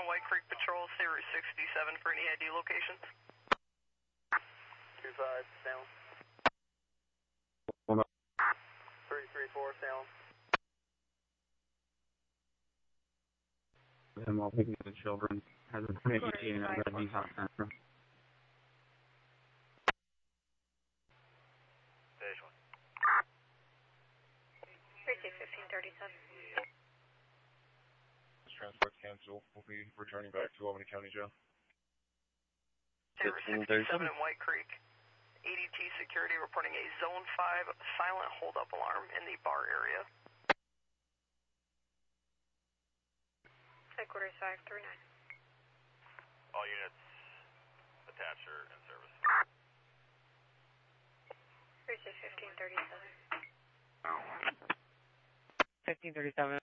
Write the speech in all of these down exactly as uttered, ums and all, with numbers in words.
on White Creek Patrol, stay Route sixty-seven for any I D locations. two five, Salem. Hold on. three three four, Salem. And while picking up the children, has a permit E T A and a red V-Hop center. Stage one. Precinct fifteen thirty-seven. Transport cancel. We'll be returning back to Albany County Jail. Stay Route sixty-seven in White Creek. A D T security reporting a Zone five silent hold-up alarm in the bar area. Headquarters five three nine. All units attached or in service. Precinct fifteen thirty-seven. fifteen thirty-seven.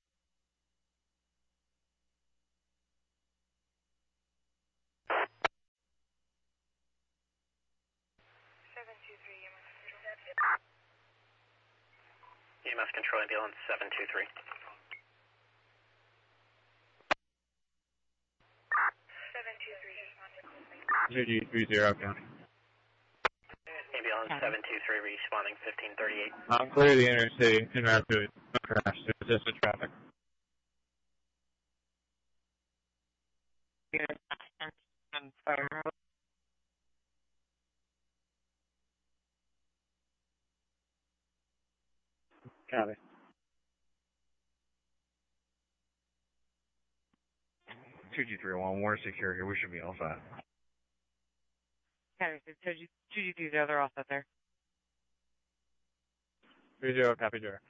seven two three E M S control. E M S control ambulance seven two three. seven two three responding. G G three zero County. Ambulance seven two three responding fifteen thirty-eight. Um, clear the interstate and route to it. No crash. It's just the traffic. Copy. two G three one, we're secure here. We should be all set. Okay, so two G two, they're all set there. three zero, copy, Jerry.